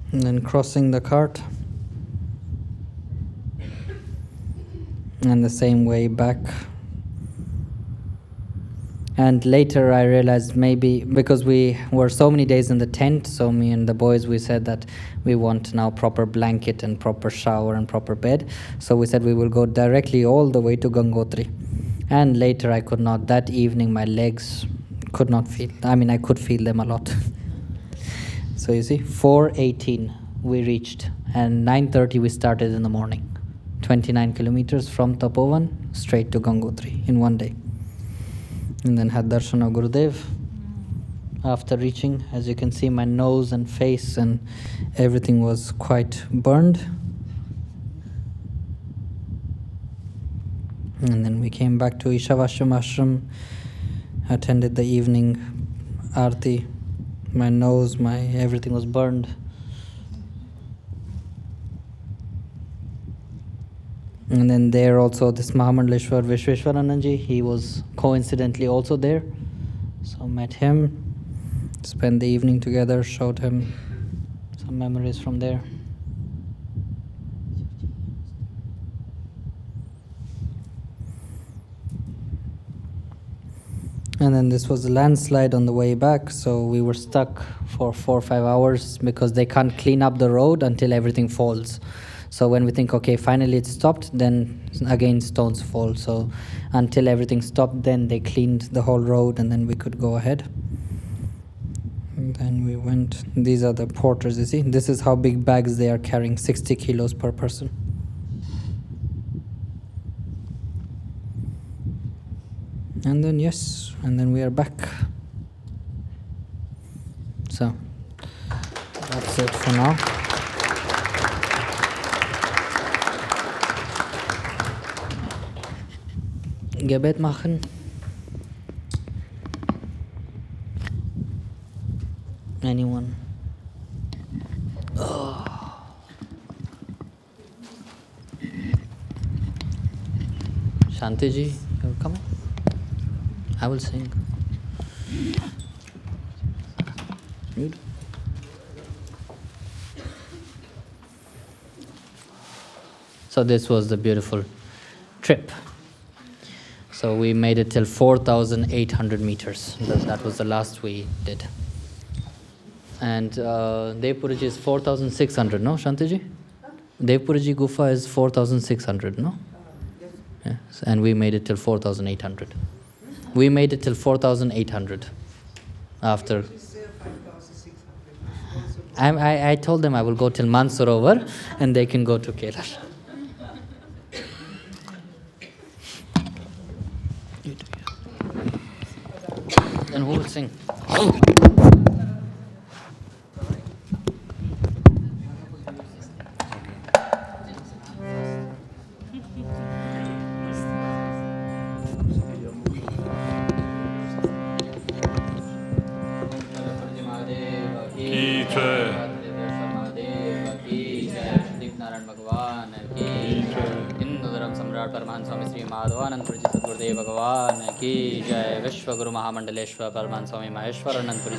And then crossing the cart. And the same way back. And later I realized maybe because we were so many days in the tent, so me and the boys, we said that we want now proper blanket and proper shower and proper bed. So we said we will go directly all the way to Gangotri. And later I could not, that evening my legs could not feel, I could feel them a lot. So you see, 4:18 we reached and 9:30 we started in the morning. 29 kilometers from Tapovan straight to Gangotri in one day. And then had darshan of Gurudev. After reaching, as you can see, my nose and face and everything was quite burned. And then we came back to Ishavashram Ashram, attended the evening Aarti. My nose, everything was burned. And then there also this Mahamandaleshwar Vishweshwarananji, he was coincidentally also there. So met him, spent the evening together, showed him some memories from there. And then this was a landslide on the way back, so we were stuck for 4 or 5 hours because they can't clean up the road until everything falls. So when we think, okay, finally it stopped, then again stones fall. So until everything stopped, then they cleaned the whole road and then we could go ahead. And then we went, these are the porters, you see. This is how big bags they are carrying, 60 kilos per person. And then yes, and then we are back. So that's it for now. Gebet machen. Anyone? Oh. Shanti ji, you're coming? I will sing. Good. So this was the beautiful trip. So we made it till 4,800 meters. That was the last we did. And Devpuraji is 4,600, no, Shantiji? Devpuraji Gufa is 4,600, no? Yes. And we made it till 4,800. We made it till 4,800 after. I told them I will go till Mansarovar and they can go to Kerala. Then who will sing? Parman स्वामी श्री माधवानंदपुरी जी सद्गुरुदेव भगवान की जय। विश्व गुरु महामंडलेश्वर परमान स्वामी महेश्वर अनंतपुरी